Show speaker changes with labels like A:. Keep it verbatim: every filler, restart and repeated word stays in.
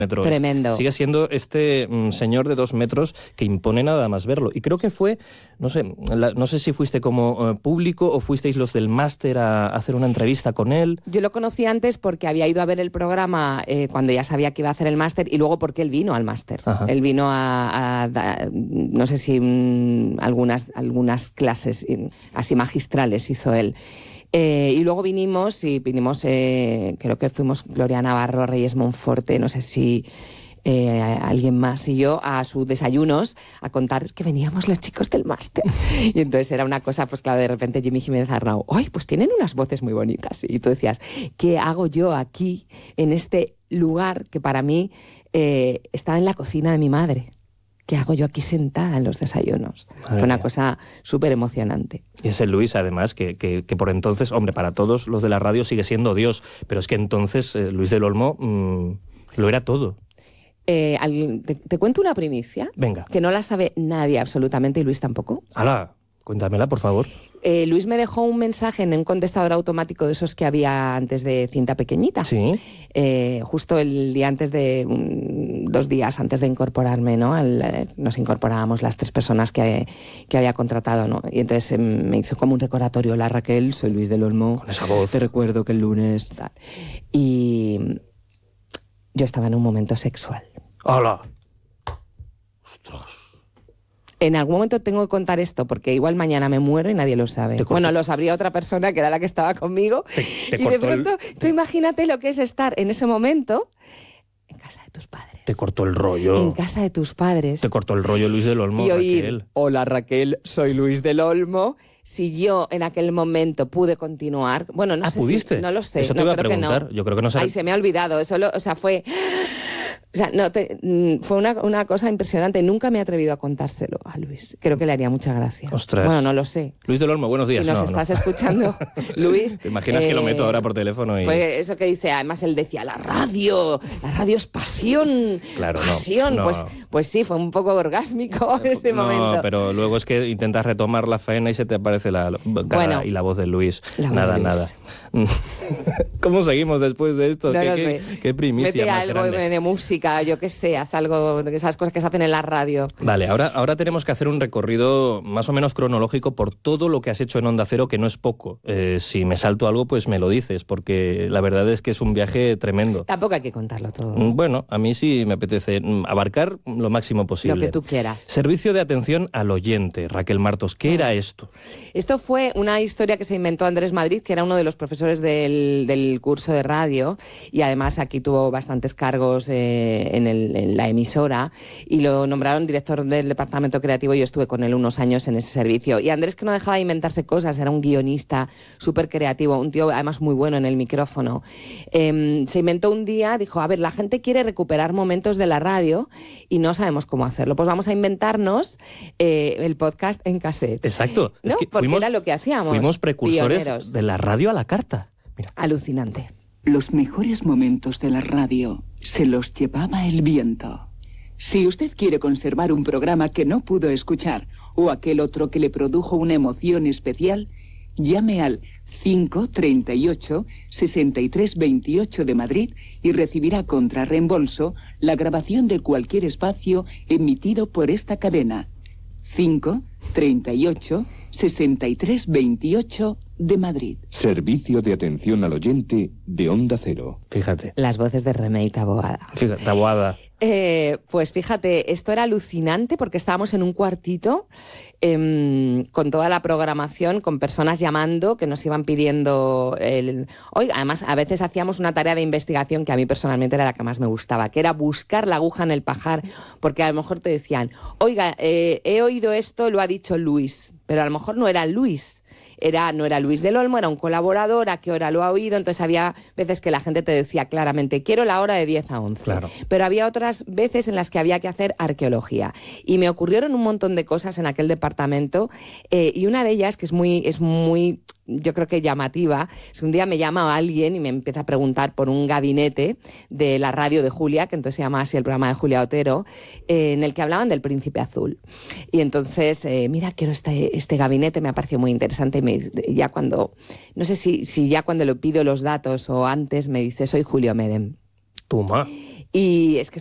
A: metro.
B: Tremendo.
A: Sigue siendo este mm, señor de dos metros que impone nada más verlo. Y creo que fue, no sé, la, no sé si fuiste como uh, público o fuisteis los del máster a, a hacer una entrevista con él.
B: Yo lo conocí antes porque había ido a ver el programa eh, cuando ya sabía que iba a hacer el máster y luego porque él vino al máster.
A: Ajá.
B: Él vino a, a, a no sé si mm, algunas, algunas clases así magistrales hizo él. Eh, y luego vinimos y vinimos, eh, creo que fuimos Gloria Navarro, Reyes Monforte, no sé si eh, alguien más y yo, a sus desayunos a contar que veníamos los chicos del máster. Y entonces era una cosa, pues claro, de repente Jimmy Jiménez Arnau, ¡ay, pues tienen unas voces muy bonitas! Y tú decías, ¿qué hago yo aquí, en este lugar que para mí eh, está en la cocina de mi madre? ¿Qué hago yo aquí sentada en los desayunos?
A: Madre
B: Fue una
A: mía.
B: cosa súper emocionante.
A: Y ese Luis, además, que, que, que por entonces, hombre, para todos los de la radio sigue siendo Dios, pero es que entonces eh, Luis del Olmo mmm, lo era todo.
B: Eh, al- te, te cuento una primicia,
A: Venga.
B: que no la sabe nadie absolutamente y Luis tampoco.
A: ¡Hala! Cuéntamela, por favor.
B: Eh, Luis me dejó un mensaje en un contestador automático de esos que había antes de cinta pequeñita.
A: Sí.
B: Eh, justo el día antes de, un- dos días antes de incorporarme, ¿no? Al, eh, nos incorporábamos las tres personas que, que había contratado, ¿no? Y entonces eh, me hizo como un recordatorio, hola Raquel, soy Luis del Olmo.
A: Con esa voz.
B: Te recuerdo que el lunes, tal. Y yo estaba en un momento sexual.
A: ¡Hala! ¡Ostras!
B: En algún momento tengo que contar esto, porque igual mañana me muero y nadie lo sabe.
A: Te cortó-
B: Bueno, lo sabría otra persona que era la que estaba conmigo.
A: Te- te
B: y de
A: cortó el-
B: pronto, tú imagínate lo que es estar en ese momento en casa de tus padres.
A: Te cortó el rollo.
B: En casa de tus padres.
A: Te cortó el rollo Luis del Olmo,
B: Y oír,
A: Raquel.
B: hola Raquel, soy Luis del Olmo. Si yo en aquel momento pude continuar, bueno, no
A: Ah,
B: sé
A: ¿pudiste?
B: si, no lo sé,
A: Eso te
B: no,
A: iba a
B: creo que
A: preguntar.
B: no.
A: Yo creo que no se-
B: Ay, se me ha olvidado, eso lo- o sea, fue, o sea, no te- mm, fue una, una cosa impresionante. Nunca me he atrevido a contárselo a Luis. Creo que le haría mucha gracia.
A: Ostras.
B: Bueno, no lo sé.
A: Luis del Olmo, buenos días.
B: Si nos
A: No,
B: estás
A: no.
B: escuchando, Luis.
A: ¿Te imaginas que lo
B: eh,
A: meto ahora por teléfono y...?
B: Fue eso que dice, además él decía, la radio, la radio es pasión.
A: Claro, no,
B: pasión.
A: no.
B: Pues, pues sí, fue un poco orgásmico en ese
A: no,
B: momento.
A: pero luego es que intentas retomar la faena y se te aparece la cara
B: Bueno,
A: y la voz de Luis.
B: la voz
A: nada,
B: de Luis.
A: nada. ¿Cómo seguimos después de esto?
B: No
A: ¿Qué,
B: lo
A: qué-
B: sé.
A: qué primicia
B: Mete
A: más
B: algo
A: grande?
B: de música, yo qué sé, haz algo de esas cosas que se hacen en la radio.
A: Vale, ahora, ahora tenemos que hacer un recorrido más o menos cronológico por todo lo que has hecho en Onda Cero, que no es poco. Eh, si me salto algo, pues me lo dices, porque la verdad es que es un viaje tremendo.
B: Tampoco hay que contarlo todo.
A: Mm, Bueno, a mí sí me apetece mm, abarcar lo máximo posible.
B: Lo que tú quieras.
A: Servicio de atención al oyente, Raquel Martos. ¿Qué era esto?
B: Esto fue una historia que se inventó Andrés Madrid, que era uno de los profesores del, del curso de radio, y además aquí tuvo bastantes cargos eh, en, el- en la emisora, y lo nombraron director del departamento creativo, y yo estuve con él unos años en ese servicio. Y Andrés, que no dejaba de inventarse cosas, era un guionista súper creativo, un tío además muy bueno en el micrófono. Eh, se inventó un día, dijo, a ver, la gente quiere recuperar momentos de la radio y no sabemos cómo hacerlo, pues vamos a inventarnos eh, el podcast en cassette.
A: Exacto.
B: ¿No? Porque era lo que hacíamos.
A: Fuimos precursores
B: Pioneros.
A: de la radio a la carta. Mira.
B: Alucinante.
C: Los mejores momentos de la radio se los llevaba el viento. Si usted quiere conservar un programa que no pudo escuchar o aquel otro que le produjo una emoción especial, llame al cinco treinta y ocho sesenta y tres veintiocho de Madrid y recibirá contra reembolso la grabación de cualquier espacio emitido por esta cadena. cinco treinta y ocho sesenta y tres veintiocho de Madrid.
D: Servicio de atención al oyente de Onda Cero.
A: Fíjate.
B: Las voces de Remey Taboada.
A: Fíjate, Taboada.
B: Eh, pues fíjate, esto era alucinante porque estábamos en un cuartito em, con toda la programación, con personas llamando que nos iban pidiendo el... Oiga, además a veces hacíamos una tarea de investigación que a mí personalmente era la que más me gustaba, que era buscar la aguja en el pajar, porque a lo mejor te decían, oiga, eh, he oído esto, lo ha dicho Luis, pero a lo mejor no era Luis. Era, no era Luis del Olmo, era un colaborador, a qué hora lo ha oído, entonces había veces que la gente te decía claramente, quiero la hora de diez a once.
A: Claro.
B: Pero había otras veces en las que había que hacer arqueología. Y me ocurrieron un montón de cosas en aquel departamento, eh, y una de ellas, que es muy, es muy, yo creo que llamativa, es que un día me llama alguien y me empieza a preguntar por un gabinete de la radio de Julia, que entonces se llama así el programa de Julia Otero, eh, en el que hablaban del Príncipe Azul. Y entonces, eh, mira, quiero este, este gabinete, me ha parecido muy interesante, y me, ya cuando, no sé si, si ya cuando le pido los datos o antes, me dice, soy Julio Medem.
A: Toma.
B: Y es que